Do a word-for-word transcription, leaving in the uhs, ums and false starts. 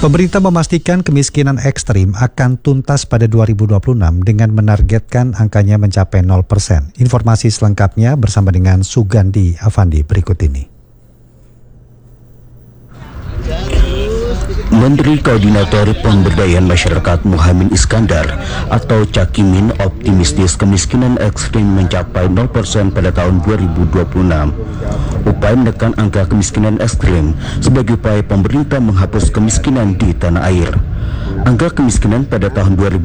Pemerintah memastikan kemiskinan ekstrim akan tuntas pada dua ribu dua puluh enam dengan menargetkan angkanya mencapai nol persen. Informasi selengkapnya bersama dengan Sugandi Avandi berikut ini. Menteri Koordinator Pemberdayaan Masyarakat Muhammad Iskandar atau Cakimin optimistis kemiskinan ekstrim mencapai nol persen pada tahun dua ribu dua puluh enam. Upaya menekan angka kemiskinan ekstrim sebagai upaya pemerintah menghapus kemiskinan di tanah air. Angka kemiskinan pada tahun dua ribu